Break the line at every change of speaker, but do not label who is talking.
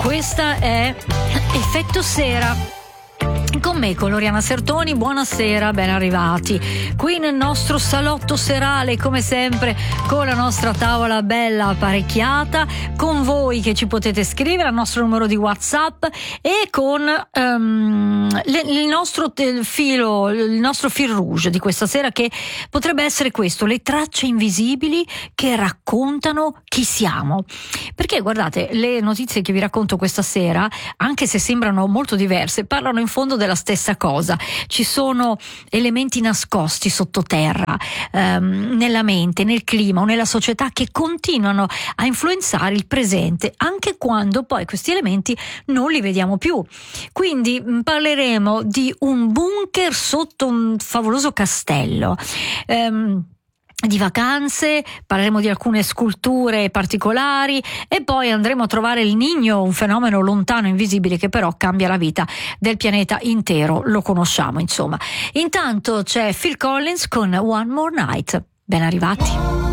Questa è Effetto Sera. Con me, con Loriana Sertoni, buonasera, ben arrivati qui nel nostro salotto serale, come sempre con la nostra tavola bella apparecchiata, con voi che ci potete scrivere al nostro numero di WhatsApp e con il nostro filo, il nostro fil rouge di questa sera, che potrebbe essere questo: le tracce invisibili che raccontano chi siamo. Perché guardate, le notizie che vi racconto questa sera, anche se sembrano molto diverse, parlano in fondo della stessa cosa. Ci sono elementi nascosti sottoterra, nella mente, nel clima o nella società, che continuano a influenzare il presente anche quando poi questi elementi non li vediamo più. Quindi parleremo di un bunker sotto un favoloso castello, di vacanze, parleremo di alcune sculture particolari e poi andremo a trovare il Niño, un fenomeno lontano, invisibile, che però cambia la vita del pianeta intero. Lo conosciamo, insomma. Intanto c'è Phil Collins con One More Night. Ben arrivati.